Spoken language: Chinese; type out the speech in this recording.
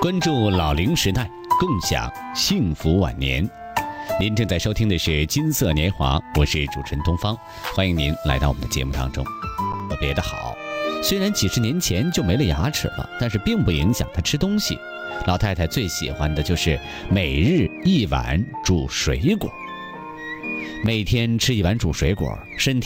关注老龄时代，共享幸福晚年。您正在收听的是金色年华，我是主持人东方，欢迎您来到我们的节目当中。特别的好，虽然几十年前就没了牙齿了，但是并不影响他吃东西。老太太最喜欢的就是每日一碗煮水果，每天吃一碗煮水果，身体